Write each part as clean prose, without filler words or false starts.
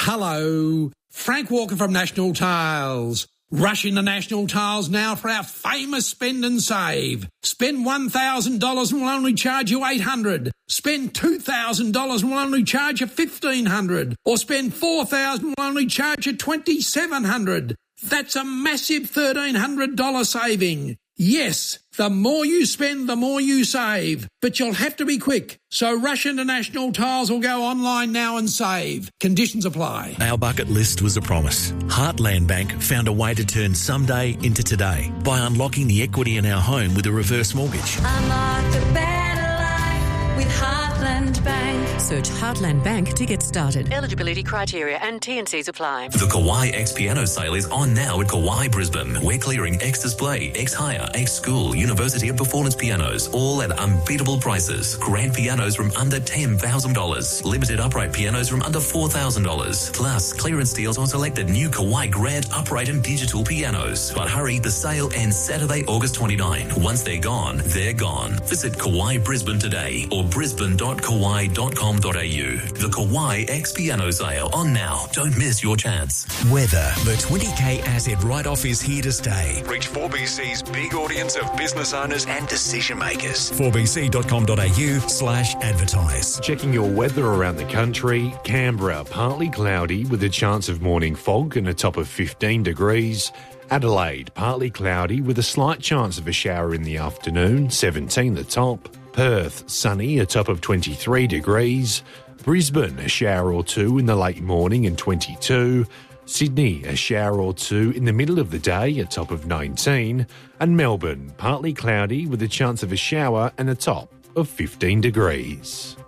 Hello, Frank Walker from National Tiles. Rush into National Tiles now for our famous spend and save. Spend $1,000 and we'll only charge you $800. Spend $2,000 and we'll only charge you $1,500. Or spend $4,000 and we'll only charge you $2,700. That's a massive $1,300 saving. Yes, the more you spend, the more you save. But you'll have to be quick. So rush into National Tiles or go online now and save. Conditions apply. Our bucket list was a promise. Heartland Bank found a way to turn someday into today by unlocking the equity in our home with a reverse mortgage. Unlock a better life with Heartland Bank. Search Heartland Bank to get started. Eligibility criteria and T&Cs apply. The Kawai X Piano sale is on now at Kawai Brisbane. We're clearing X Display, X Hire, X School, University of Performance pianos, all at unbeatable prices. Grand pianos from under $10,000. Limited upright pianos from under $4,000. Plus, clearance deals on selected new Kawai Grand upright and digital pianos. But hurry, the sale ends Saturday, August 29. Once they're gone, they're gone. Visit Kawai Brisbane today or brisbane.kawai.com.au. The Kawai X Piano sale on now. Don't miss your chance. Weather. The 20k asset write-off is here to stay. Reach 4BC's big audience of business owners and decision makers. 4bc.com.au/advertise. Checking your weather around the country. Canberra, partly cloudy with a chance of morning fog and a top of 15 degrees. Adelaide, partly cloudy with a slight chance of a shower in the afternoon, 17 the top. Perth, sunny, a top of 23 degrees. Brisbane, a shower or two in the late morning and 22. Sydney, a shower or two in the middle of the day, a top of 19. And Melbourne, partly cloudy with a chance of a shower and a top of 15 degrees.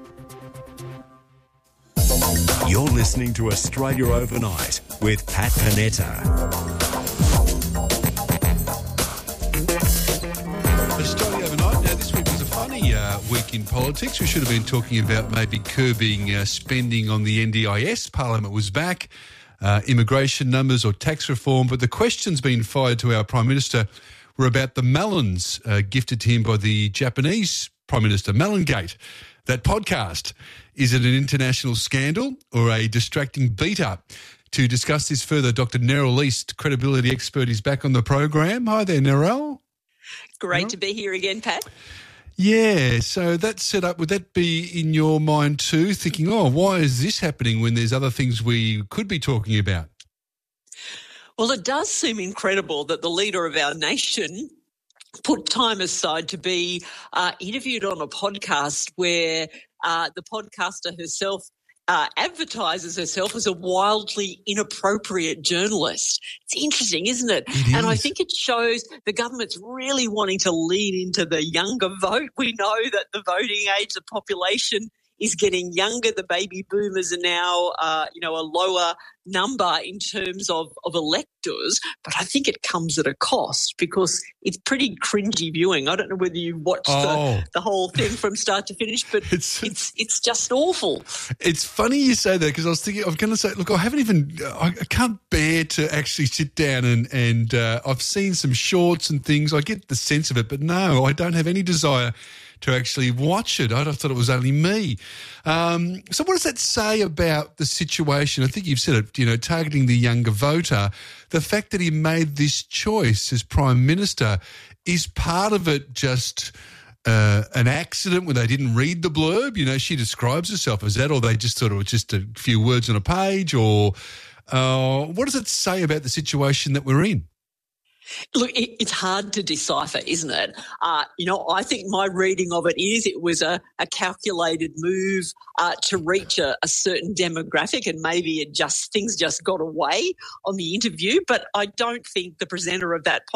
You're listening to Australia Overnight with Pat Panetta. Australia Overnight. Now, this week was a funny week in politics. We should have been talking about maybe curbing spending on the NDIS. Parliament was back. Immigration numbers or tax reform. But the questions being fired to our Prime Minister were about the melons gifted to him by the Japanese Prime Minister, Melongate. That podcast, is it an international scandal or a distracting beat-up? To discuss this further, Dr. Neril East, credibility expert, is back on the program. Hi there, Neril. Great to be here again, Pat. Yeah, so that set up, would that be in your mind too, thinking, why is this happening when there's other things we could be talking about? Well, it does seem incredible that the leader of our nation put time aside to be interviewed on a podcast where the podcaster herself advertises herself as a wildly inappropriate journalist. It's interesting, isn't it? And I think it shows the government's really wanting to lean into the younger vote. We know that the voting age, the population is getting younger. The baby boomers are now, a lower number in terms of electors. But I think it comes at a cost because it's pretty cringy viewing. I don't know whether you watched the whole thing from start to finish, but it's just awful. It's funny you say that because I was going to say, look, I can't bear to actually sit down and I've seen some shorts and things. I get the sense of it, but no, I don't have any desire to actually watch it. I thought it was only me. So what does that say about the situation? I think you've said it, targeting the younger voter. The fact that he made this choice as Prime Minister, is part of it just an accident where they didn't read the blurb? She describes herself as that, or they just thought it was just a few words on a page, or what does it say about the situation that we're in? Look, it's hard to decipher, isn't it? I think my reading of it is it was a calculated move to reach a certain demographic, and maybe things just got away on the interview. But I don't think the presenter of that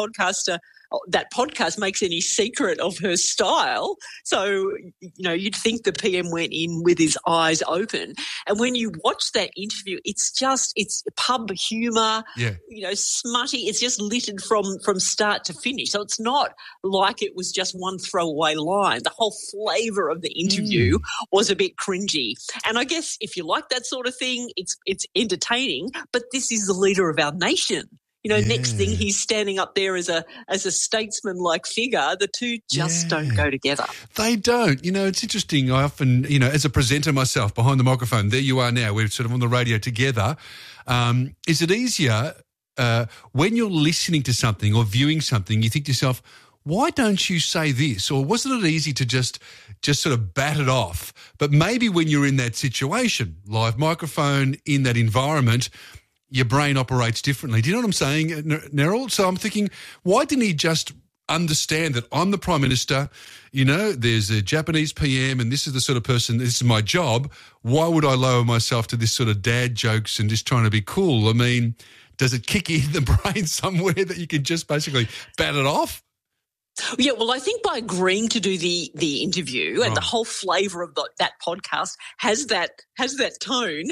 podcast makes any secret of her style. So, you'd think the PM went in with his eyes open. And when you watch that interview, it's pub humour, smutty. It's just littered from start to finish. So it's not like it was just one throwaway line. The whole flavour of the interview was a bit cringy. And I guess if you like that sort of thing, it's entertaining. But this is the leader of our nation. Next thing he's standing up there as a statesman-like figure. The two just don't go together. They don't. It's interesting. I often, as a presenter myself behind the microphone, there you are now, we're sort of on the radio together. Is it easier when you're listening to something or viewing something, you think to yourself, why don't you say this? Or wasn't it easy to just sort of bat it off? But maybe when you're in that situation, live microphone, in that environment, your brain operates differently. Do you know what I'm saying, Neril? So I'm thinking, why didn't he just understand that I'm the Prime Minister, there's a Japanese PM and this is the sort of person, this is my job. Why would I lower myself to this sort of dad jokes and just trying to be cool? I mean, does it kick in the brain somewhere that you can just basically bat it off? Yeah, well, I think by agreeing to do the interview and the whole flavour of that podcast has that tone,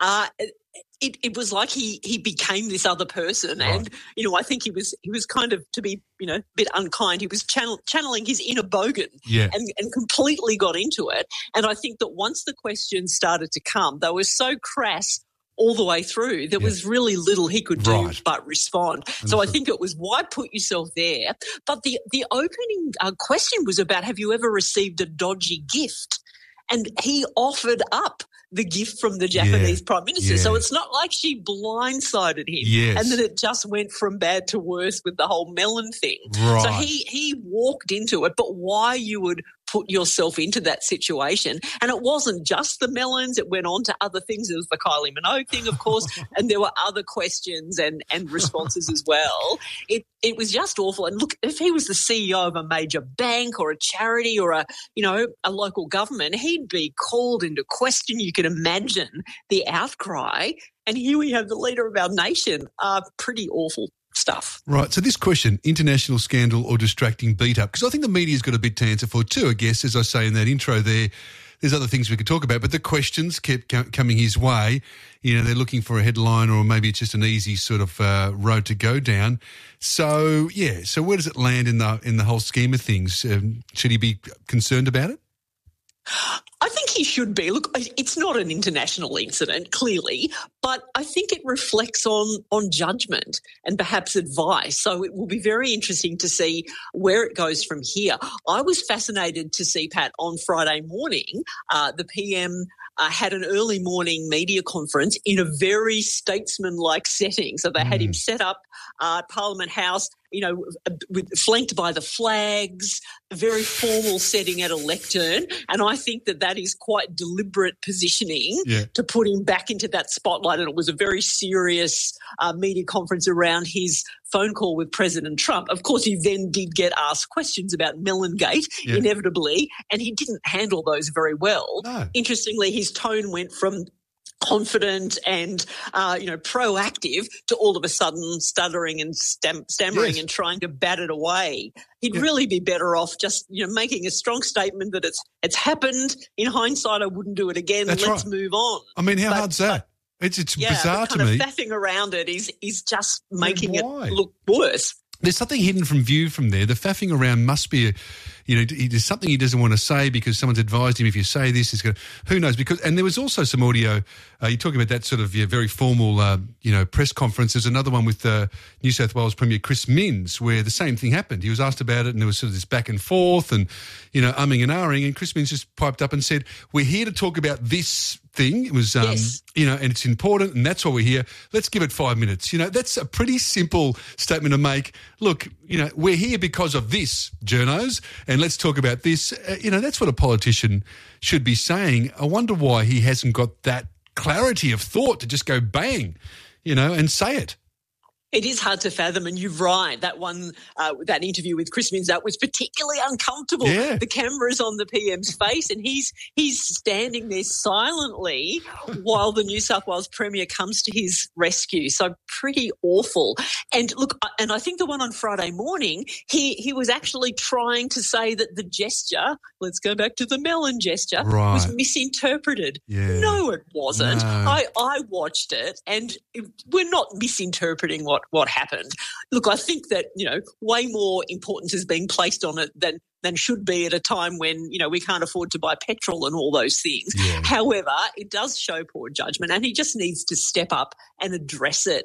it was like he became this other person, and I think he was kind of, to be a bit unkind, he was channeling his inner bogan, and completely got into it. And I think that once the questions started to come, they were so crass all the way through. There was really little he could do but respond. So I think it was, why put yourself there? But the opening question was about, have you ever received a dodgy gift? And he offered up the gift from the Japanese Prime Minister. So it's not like she blindsided him and then it just went from bad to worse with the whole melon thing. Right. So he walked into it, but why you would put yourself into that situation. And it wasn't just the melons, it went on to other things. There was the Kylie Minogue thing, of course, and there were other questions and responses as well. It was just awful. And look, if he was the CEO of a major bank or a charity or a local government, he'd be called into question. You can imagine the outcry. And here we have the leader of our nation. Pretty awful stuff. Right. So this question, international scandal or distracting beat-up, because I think the media's got a bit to answer for too, I guess, as I say in that intro there. There's other things we could talk about, but the questions kept coming his way. They're looking for a headline, or maybe it's just an easy sort of road to go down. So, so where does it land in the whole scheme of things? Should he be concerned about it? I think he should be. Look, it's not an international incident, clearly, but I think it reflects on judgment and perhaps advice. So it will be very interesting to see where it goes from here. I was fascinated to see, Pat, on Friday morning, the PM had an early morning media conference in a very statesman-like setting. So they had him set up Parliament House, flanked by the flags, a very formal setting at a lectern. And I think that is quite deliberate positioning to put him back into that spotlight. And it was a very serious media conference around his phone call with President Trump. Of course, he then did get asked questions about Melongate, inevitably, and he didn't handle those very well. No. Interestingly, his tone went from confident and, proactive to all of a sudden stuttering and stammering and trying to bat it away. He'd really be better off just, making a strong statement that it's happened. In hindsight, I wouldn't do it again. Let's move on. I mean, how hard's that? It's bizarre to me. The faffing around it is just making it look worse. There's something hidden from view from there. The faffing around must be there's something he doesn't want to say because someone's advised him, if you say this, it's going to, who knows? And there was also some audio, you're talking about that sort of very formal, press conference. There's another one with New South Wales Premier Chris Minns where the same thing happened. He was asked about it and there was sort of this back and forth and, umming and ahhing, and Chris Minns just piped up and said, we're here to talk about this thing. It was, and it's important and that's why we're here. Let's give it 5 minutes. That's a pretty simple statement to make. Look, we're here because of this, journos, and let's talk about this. That's what a politician should be saying. I wonder why he hasn't got that clarity of thought to just go bang, and say it. It is hard to fathom, and you're right. That one, that interview with Chris Minns, that was particularly uncomfortable. Yeah. The camera's on the PM's face, and he's standing there silently while the New South Wales Premier comes to his rescue. So pretty awful. And look, and I think the one on Friday morning, he was actually trying to say that the gesture, let's go back to the melon gesture, was misinterpreted. Yeah. No, it wasn't. No. I watched it, and we're not misinterpreting what happened. Look, I think that, way more importance is being placed on it than should be at a time when, we can't afford to buy petrol and all those things. Yeah. However, it does show poor judgment, and he just needs to step up and address it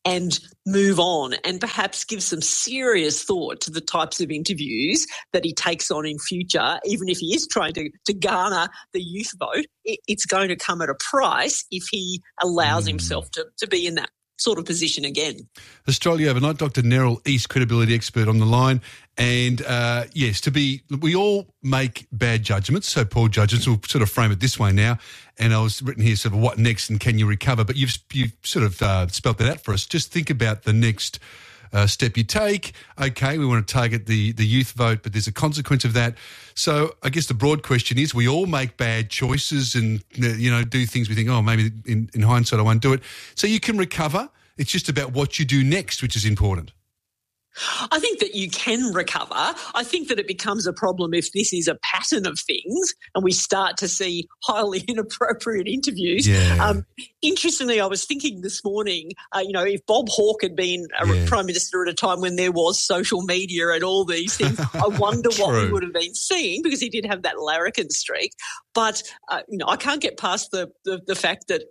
and move on and perhaps give some serious thought to the types of interviews that he takes on in future, even if he is trying to garner the youth vote, it's going to come at a price if he allows himself to be in that sort of position again. Australia Overnight, Dr. Neril East, credibility expert on the line. And yes, we all make bad judgments, so poor judgments. We'll sort of frame it this way now. And I was written here sort of what next and can you recover? But you've sort of spelt that out for us. Just think about the next step you take. Okay, we want to target the youth vote, but there's a consequence of that. So I guess the broad question is, we all make bad choices and, do things we think, oh, maybe in hindsight I won't do it. So you can recover. It's just about what you do next, which is important. I think that you can recover. I think that it becomes a problem if this is a pattern of things and we start to see highly inappropriate interviews. Yeah. Interestingly, I was thinking this morning, if Bob Hawke had been a Prime Minister at a time when there was social media and all these things, I wonder what we would have been seeing, because he did have that larrikin streak. But, I can't get past the fact that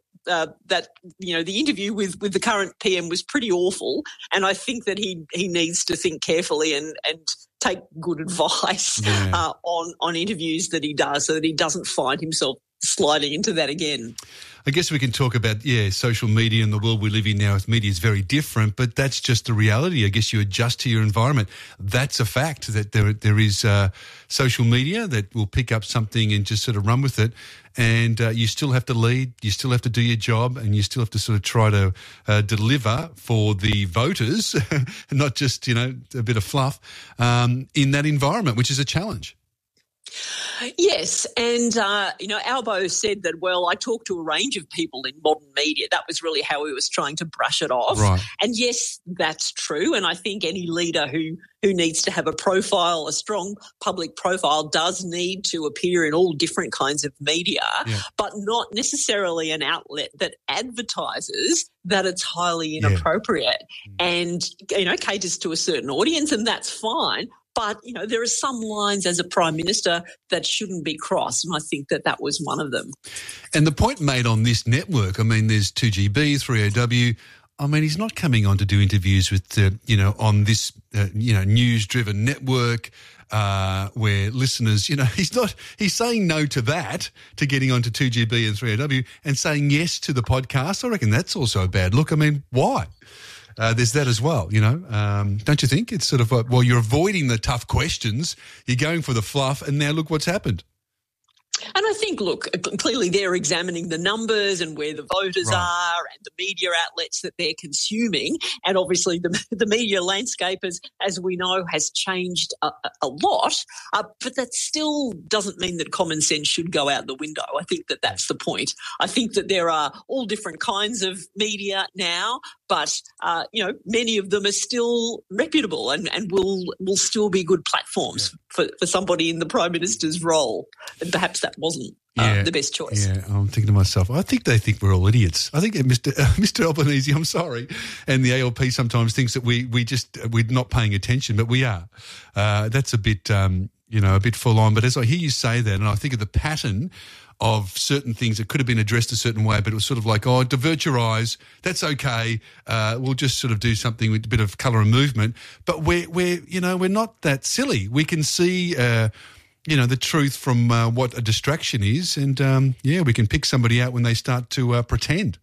the interview with the current PM was pretty awful, and I think that he needs to think carefully and take good advice on interviews that he does, so that he doesn't find himself sliding into that again. I guess we can talk about, social media and the world we live in now with media is very different, but that's just the reality. I guess you adjust to your environment. That's a fact that there is social media that will pick up something and just sort of run with it. And you still have to lead, you still have to do your job, and you still have to sort of try to deliver for the voters, not just, a bit of fluff, in that environment, which is a challenge. Yes, and, Albo said that, I talked to a range of people in modern media. That was really how he was trying to brush it off. Right. And yes, that's true. And I think any leader who needs to have a profile, a strong public profile, does need to appear in all different kinds of media, but not necessarily an outlet that advertises that it's highly inappropriate and, caters to a certain audience, and that's fine. But, there are some lines as a Prime Minister that shouldn't be crossed, and I think that was one of them. And the point made on this network, there's 2GB, 3AW. He's not coming on to do interviews with, on this, news-driven network where listeners, he's saying no to that, to getting onto 2GB and 3AW, and saying yes to the podcast. I reckon that's also a bad look. Why? There's that as well, Don't you think? It's sort of you're avoiding the tough questions, you're going for the fluff, and now look what's happened. And I think, clearly they're examining the numbers and where the voters are and the media outlets that they're consuming. And obviously the media landscape, as we know, has changed a lot. But that still doesn't mean that common sense should go out the window. I think that's the point. I think that there are all different kinds of media now, but, many of them are still reputable and will still be good platforms for somebody in the Prime Minister's role. And perhaps that wasn't the best choice. Yeah, I'm thinking to myself, I think they think we're all idiots. I think Mr. Albanese, I'm sorry, and the ALP sometimes thinks that we're not paying attention, but we are. That's a bit, a bit full on. But as I hear you say that, and I think of the pattern of certain things that could have been addressed a certain way, but it was sort of like, divert your eyes, that's okay, we'll just sort of do something with a bit of colour and movement. But we're not that silly. We can see, the truth from what a distraction is, and, we can pick somebody out when they start to pretend.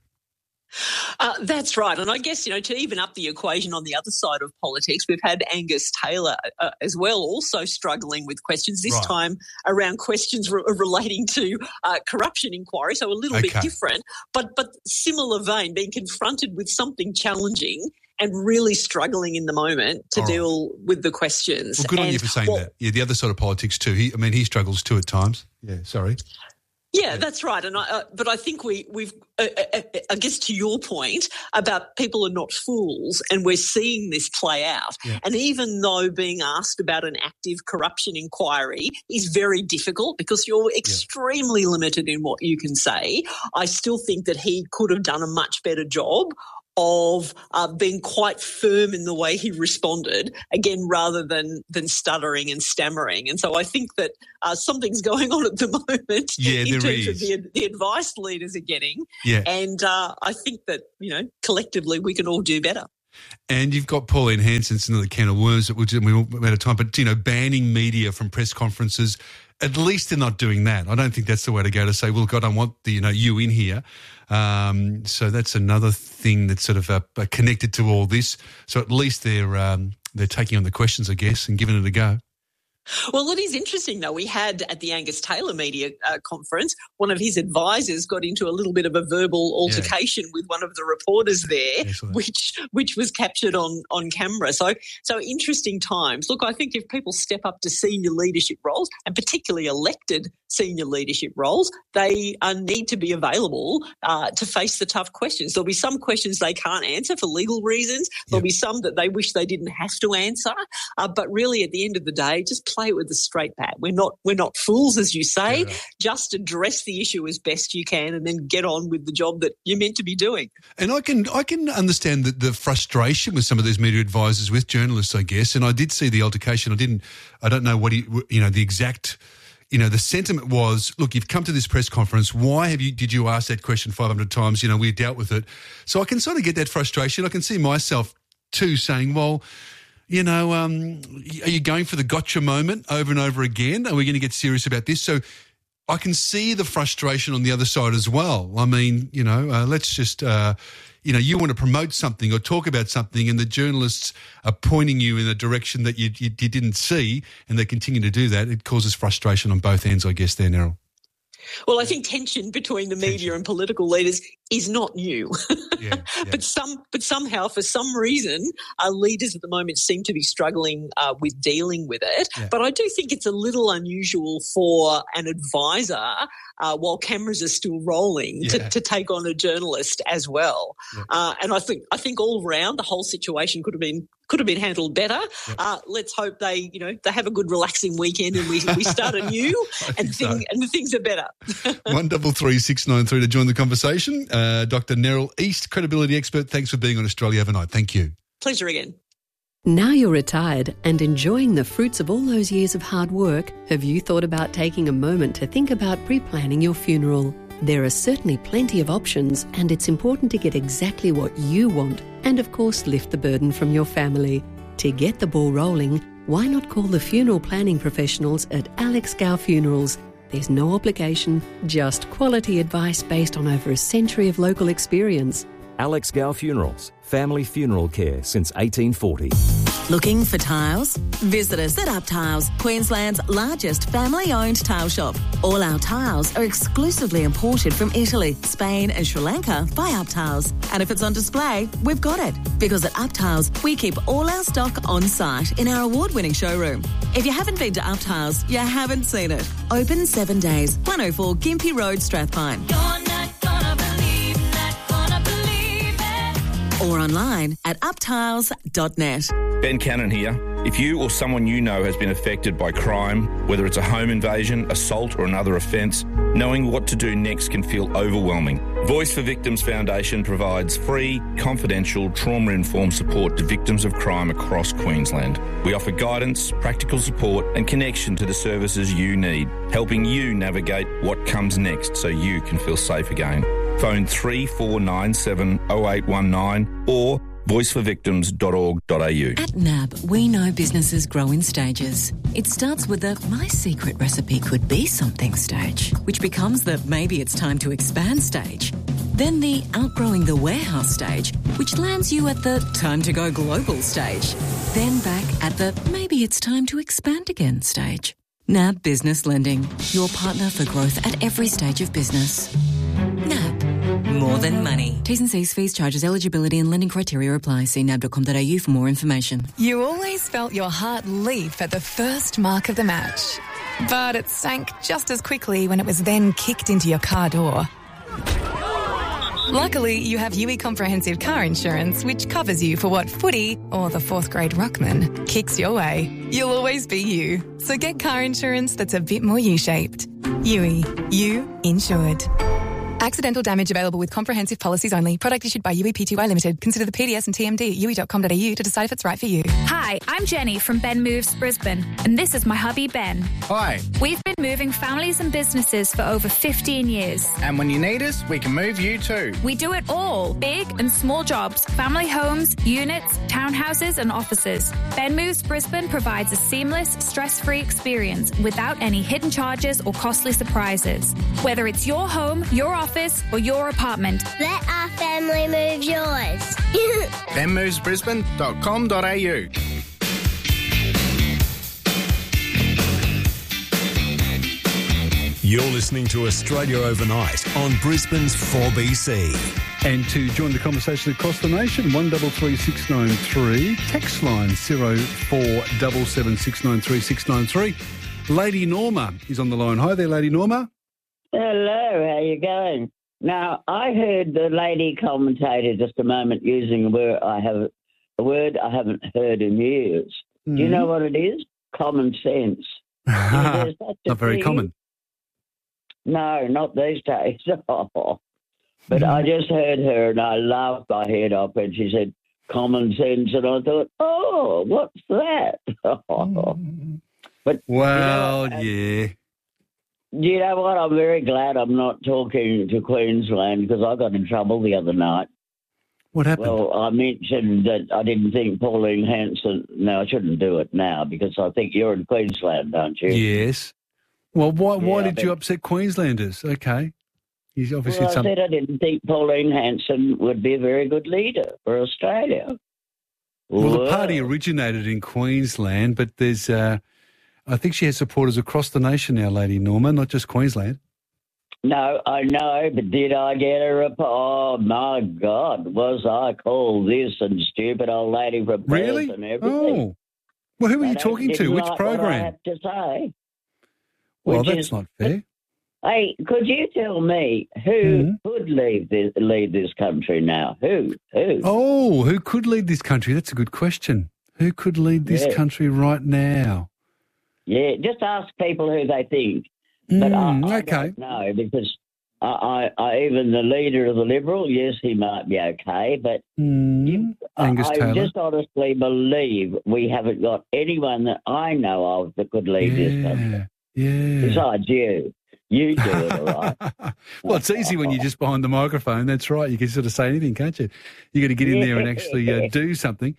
That's right. And I guess, to even up the equation on the other side of politics, we've had Angus Taylor as well, also struggling with questions, this time around questions relating to corruption inquiry, so a little bit different, but similar vein, being confronted with something challenging and really struggling in the moment to deal with the questions. Well, good on you for saying that. Yeah, the other side of politics too. He struggles too at times. Yeah, sorry. Yeah, that's right. And but I think we've, I guess to your point about people are not fools, and we're seeing this play out. Yeah. And even though being asked about an active corruption inquiry is very difficult because you're extremely limited in what you can say, I still think that he could have done a much better job of being quite firm in the way he responded, again, rather than stuttering and stammering. And so I think that something's going on at the moment in terms of the advice leaders are getting. Yeah. And I think that, collectively we can all do better. And you've got Pauline Hanson, it's another can of worms that we'll do, we're out of time, but, banning media from press conferences, at least they're not doing that. I don't think that's the way to go, to say, well, God, I want you in here. So that's another thing that's sort of connected to all this. So at least they're taking on the questions, I guess, and giving it a go. Well, it is interesting, though. We had at the Angus Taylor media conference, one of his advisors got into a little bit of a verbal altercation with one of the reporters there, which was captured on camera. So interesting times. Look, I think if people step up to senior leadership roles, and particularly elected senior leadership roles, they need to be available to face the tough questions. There'll be some questions they can't answer for legal reasons. There'll be some that they wish they didn't have to answer. But really, at the end of the day, just play it with a straight bat. We're not fools, as you say. Yeah. Just address the issue as best you can, and then get on with the job that you're meant to be doing. And I can understand the frustration with some of these media advisors with journalists, I guess. And I did see the altercation. I don't know what the exact. The sentiment was, look, you've come to this press conference. Why did you ask that question 500 times? We dealt with it. So I can sort of get that frustration. I can see myself too saying, well, are you going for the gotcha moment over and over again? Are we going to get serious about this? So I can see the frustration on the other side as well. I mean, let's just, you want to promote something or talk about something, and the journalists are pointing you in a direction that you didn't see, and they continue to do that. It causes frustration on both ends, I guess, there, Neril. Well, I think tension between the media and political leaders is not new. Yeah. But somehow, for some reason, leaders at the moment seem to be struggling with dealing with it. Yeah. But I do think it's a little unusual for an advisor, while cameras are still rolling, to take on a journalist as well. Yeah. And I think all round the whole situation could have been handled better. Yep. Let's hope they have a good relaxing weekend, and we start anew and things are better. 133 693 to join the conversation. Dr. Neril East, credibility expert. Thanks for being on Australia Overnight. Thank you. Pleasure again. Now you're retired and enjoying the fruits of all those years of hard work, have you thought about taking a moment to think about pre-planning your funeral? There are certainly plenty of options, and it's important to get exactly what you want and, of course, lift the burden from your family. To get the ball rolling, why not call the funeral planning professionals at Alex Gow Funerals? There's no obligation, just quality advice based on over a century of local experience. Alex Gow Funerals, family funeral care since 1840. Looking for tiles? Visit us at Up Tiles, Queensland's largest family-owned tile shop. All our tiles are exclusively imported from Italy, Spain and Sri Lanka by Up Tiles. And if it's on display, we've got it. Because at Up Tiles, we keep all our stock on site in our award-winning showroom. If you haven't been to Up Tiles, you haven't seen it. Open 7 days, 104 Gympie Road, Strathpine. Or online at uptiles.net. Ben Cannon here. If you or someone you know has been affected by crime, whether it's a home invasion, assault or another offence, knowing what to do next can feel overwhelming. Voice for Victims Foundation provides free, confidential, trauma-informed support to victims of crime across Queensland. We offer guidance, practical support and connection to the services you need, helping you navigate what comes next so you can feel safe again. Phone 3497 0819 or voiceforvictims.org.au. At NAB, we know businesses grow in stages. It starts with the my secret recipe could be something stage, which becomes the maybe it's time to expand stage. Then the outgrowing the warehouse stage, which lands you at the time to go global stage. Then back at the maybe it's time to expand again stage. NAB Business Lending, your partner for growth at every stage of business. NAB. More than money. T's and C's, fees, charges, eligibility and lending criteria apply. See nab.com.au for more information. You always felt your heart leap at the first mark of the match. But it sank just as quickly when it was then kicked into your car door. Luckily, you have UE Comprehensive Car Insurance, which covers you for what footy, or the fourth grade ruckman, kicks your way. You'll always be you. So get car insurance that's a bit more U-shaped. UE. You insured. Accidental damage available with comprehensive policies only. Product issued by UEPTY Limited. Consider the PDS and TMD at UE.com.au to decide if it's right for you. Hi, I'm Jenny from Ben Moves Brisbane, and this is my hubby Ben. Hi. We've been moving families and businesses for over 15 years. And when you need us, we can move you too. We do it all. Big and small jobs, family homes, units, townhouses and offices. Ben Moves Brisbane provides a seamless, stress-free experience without any hidden charges or costly surprises. Whether it's your home, your office or your apartment. Let our family move yours. benmovesbrisbane.com.au. You're listening to Australia Overnight on Brisbane's 4BC. And to join the conversation across the nation, 133693, text line 0477693693. Lady Norma is on the line. Hi there, Lady Norma. Hello, how you going? Now, I heard the lady commentator just a moment using a word I haven't heard in years. Do you know what it is? Common sense. Not very common. No, not these days. But I just heard her and I laughed my head off when she said common sense, and I thought, oh, what's that? But well, yeah. You know what? I'm very glad I'm not talking to Queensland because I got in trouble the other night. What happened? Well, I mentioned that I didn't think Pauline Hanson... No, I shouldn't do it now because I think you're in Queensland, don't you? Yes. Well, why did you upset Queenslanders? Okay. You obviously I said I didn't think Pauline Hanson would be a very good leader for Australia. Well, the party originated in Queensland, but there's... I think she has supporters across the nation now, Lady Norma, not just Queensland. No, I know, but did I get a oh, my God, was I called this and stupid old lady from Perth and everything? Oh. Well, who are you talking to? Which program? What I have to say. Well, that's not fair. Hey, could you tell me who could lead this country now? Who? Oh, who could lead this country? That's a good question. Who could lead this country right now? Yeah, just ask people who they think. But I don't know because I even the leader of the Liberal, yes, he might be okay, but Angus I Taylor. just honestly believe we haven't got anyone that I know of that could lead this country. Yeah. Besides you. You do it, all right. Well, it's easy when you're just behind the microphone. That's right. You can sort of say anything, can't you? You got to get in there and actually do something.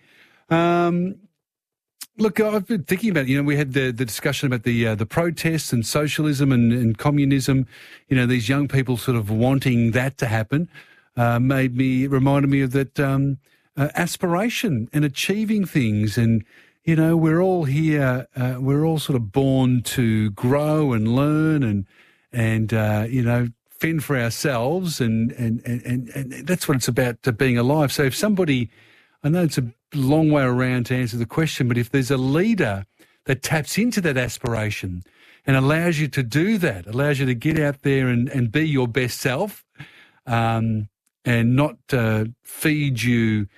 Look, I've been thinking about, we had the discussion about the protests and socialism and communism, these young people sort of wanting that to happen, reminded me of that aspiration and achieving things. And, we're all here, we're all sort of born to grow and learn and fend for ourselves. And that's what it's about, being alive. So if somebody, I know it's a long way around to answer the question, but if there's a leader that taps into that aspiration and allows you to do that, allows you to get out there and be your best self, and not feed you,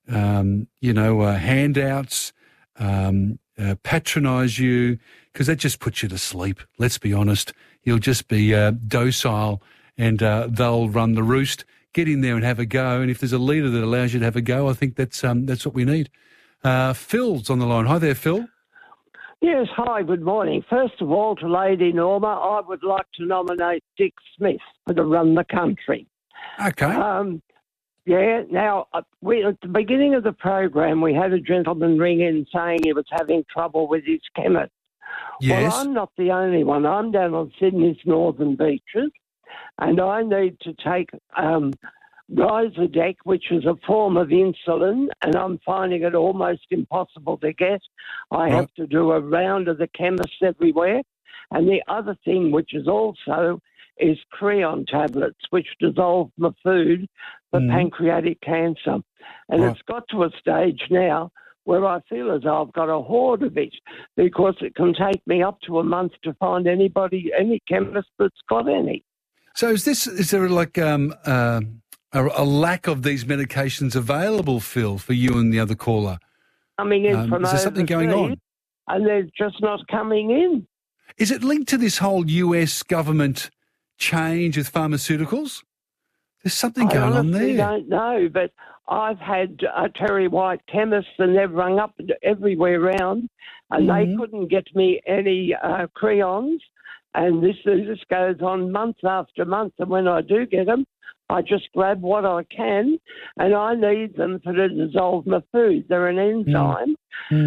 handouts, patronise you, because that just puts you to sleep. Let's be honest. You'll just be docile and they'll run the roost. Get in there and have a go. And if there's a leader that allows you to have a go, I think that's what we need. Phil's on the line. Hi there, Phil. Yes, hi, good morning. First of all, to Lady Norma, I would like to nominate Dick Smith to run the country. Okay. Now, at the beginning of the program, we had a gentleman ring in saying he was having trouble with his chemist. Yes. Well, I'm not the only one. I'm down on Sydney's northern beaches, and I need to take Ryzodec, which is a form of insulin, and I'm finding it almost impossible to get. I have to do a round of the chemists everywhere. And the other thing, which is also, is Creon tablets, which dissolve my food for pancreatic cancer. And it's got to a stage now where I feel as though I've got a hoard of it because it can take me up to a month to find any chemist that's got any. So is there like a lack of these medications available, Phil, for you and the other caller? Coming in from is there something going on? And they're just not coming in. Is it linked to this whole US government change with pharmaceuticals? There's something going on there. I don't know, but I've had Terry White chemists and they've rung up everywhere around and they couldn't get me any crayons. And this goes on month after month. And when I do get them, I just grab what I can and I need them for to dissolve my food. They're an enzyme.